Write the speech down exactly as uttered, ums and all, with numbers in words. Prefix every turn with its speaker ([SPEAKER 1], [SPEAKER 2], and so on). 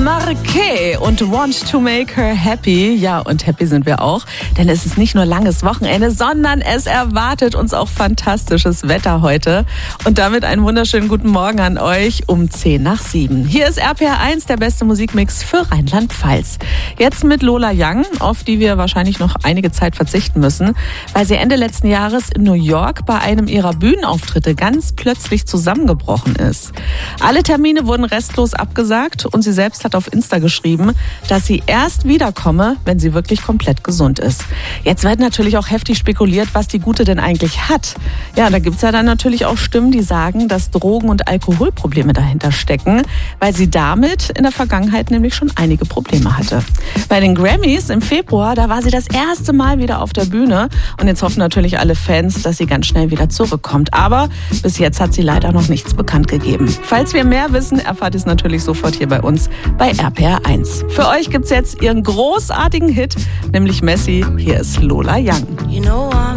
[SPEAKER 1] Marquet und Want to Make Her Happy. Ja, und happy sind wir auch, denn es ist nicht nur langes Wochenende, sondern es erwartet uns auch fantastisches Wetter heute. Und damit einen wunderschönen guten Morgen an euch um zehn nach sieben. Hier ist R P R eins, der beste Musikmix für Rheinland-Pfalz. Jetzt mit Lola Young, auf die wir wahrscheinlich noch einige Zeit verzichten müssen, weil sie Ende letzten Jahres in New York bei einem ihrer Bühnenauftritte ganz plötzlich zusammengebrochen ist. Alle Termine wurden restlos abgesagt und sie selbst hat auf Insta geschrieben, dass sie erst wiederkomme, wenn sie wirklich komplett gesund ist. Jetzt wird natürlich auch heftig spekuliert, was die Gute denn eigentlich hat. Ja, da gibt's ja dann natürlich auch Stimmen, die sagen, dass Drogen- und Alkoholprobleme dahinter stecken, weil sie damit in der Vergangenheit nämlich schon einige Probleme hatte. Bei den Grammys im Februar, da war sie das erste Mal wieder auf der Bühne und jetzt hoffen natürlich alle Fans, dass sie ganz schnell wieder zurückkommt. Aber bis jetzt hat sie leider noch nichts bekannt gegeben. Falls wir mehr wissen, erfahrt ihr es natürlich sofort hier bei uns bei R P R eins. Für euch gibt's jetzt ihren großartigen Hit, nämlich Messi. Hier ist Lola Young.
[SPEAKER 2] You know